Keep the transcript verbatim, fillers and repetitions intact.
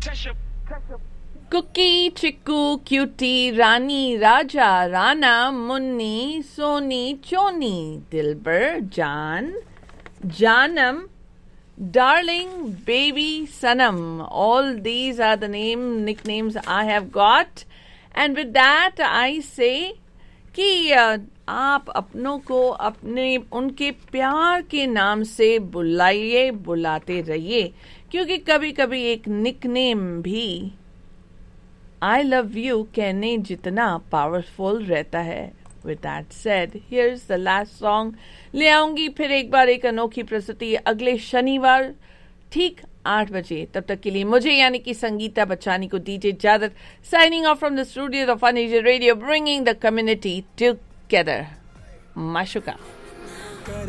Cookie, chikoo, cutie, रानी, राजा, राना, मुन्नी, सोनी, चोनी, दिलबर, जान, जानम, darling, baby, sanam. All these are the name nicknames I have got. And with that, I say कि आप अपनों को अपने उनके प्यार के नाम से बुलाइए, बुलाते रहिए, क्योंकि कभी कभी एक निकनेम भी I love you कहने जितना पावरफुल रहता है. With that said, here's the last song. ले आऊंगी फिर एक बार एक अनोखी प्रस्तुति अगले शनिवार ठीक आठ बजे. तब तक के लिए मुझे यानी कि संगीता बच्चानी को दीजिए इजाजत. Signing off from the studios of Fun Asia Radio, bringing the community together. Mashuka.